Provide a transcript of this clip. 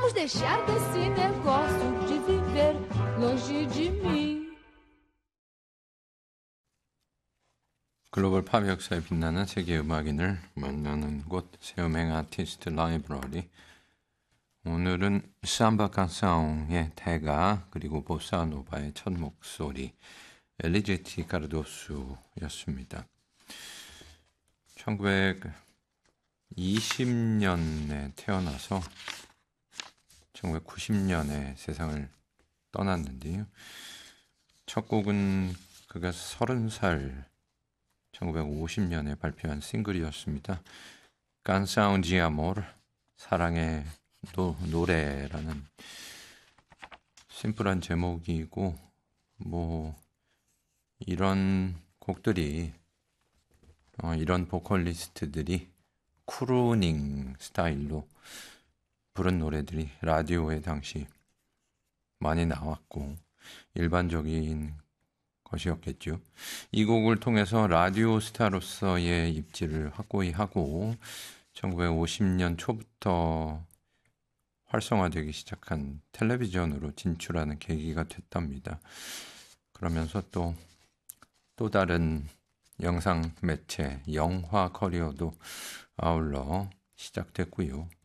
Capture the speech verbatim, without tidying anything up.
Vamos deixar desse negócio de viver longe de mim. 글로벌 팝 역사에 빛나는 세계 음악인을 만나는 곳 세우맹 아티스트 라이브러리. 오늘은 삼바 칸상의 태가 그리고 보사노바의 첫 목소리 엘리제티 카르도스였습니다. 천구백이십 년에 태어나서 천구백구십 년에 세상을 떠났는데요. 첫 곡은 그가 서른 살 천구백오십 년에 발표한 싱글이었습니다. 깐사운 지 아모르, 사랑의 노, 노래라는 심플한 제목이고 뭐 이런 곡들이 어, 이런 보컬리스트들이 크루닝 스타일로 부른 노래들이 라디오에 당시 많이 나왔고 일반적인 것이었겠죠. 이 곡을 통해서 라디오 스타로서의 입지를 확고히 하고 천구백오십 년 초부터 활성화되기 시작한 텔레비전으로 진출하는 계기가 됐답니다. 그러면서 또, 또 다른 영상 매체, 영화 커리어도 아울러 시작됐고요.